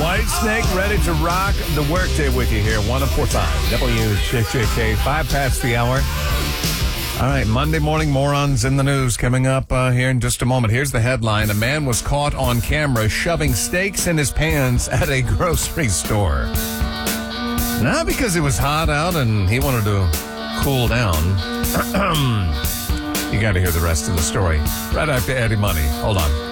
Whitesnake ready to rock the workday with you here. 104.5 WJJK, 5 past the hour. All right, Monday morning morons in the news coming up here in just a moment. Here's the headline. A man was caught on camera shoving steaks in his pants at a grocery store. Not because it was hot out and he wanted to cool down. You got to hear the rest of the story right after Eddie Money. Hold on.